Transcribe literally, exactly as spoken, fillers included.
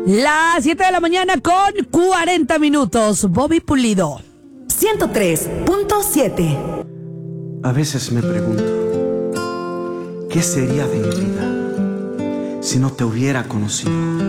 Las siete de la mañana con cuarenta minutos. Bobby Pulido. ciento tres punto siete. A veces me pregunto, ¿qué sería de mi vida si no te hubiera conocido?